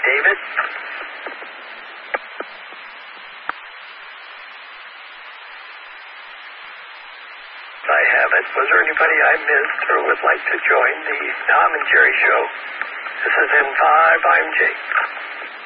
David? I haven't. Was there anybody I missed or would like to join the Tom and Jerry show? This is N5. I'm Jake.